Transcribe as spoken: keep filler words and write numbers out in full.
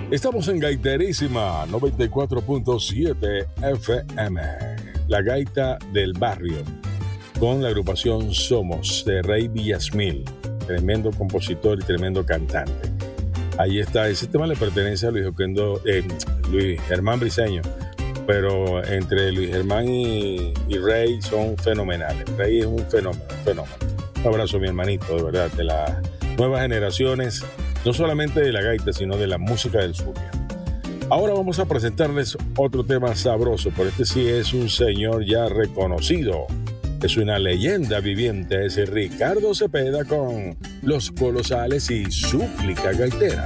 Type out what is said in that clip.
Estamos en Gaiterísima noventa y cuatro punto siete F M, la gaita del barrio, con la agrupación Somos de Rey Villasmil, tremendo compositor y tremendo cantante. Ahí está, ese tema le pertenece a Luis, Oquendo, eh, Luis Germán Briceño, pero entre Luis Germán y, y Rey son fenomenales. Rey es un fenómeno, un fenómeno. Un abrazo, mi hermanito, de verdad, de las nuevas generaciones, no solamente de la gaita, sino de la música del Zulia. Ahora vamos a presentarles otro tema sabroso, pero este sí es un señor ya reconocido. Es una leyenda viviente, es Ricardo Cepeda con Los Colosales y Súplica Gaitera.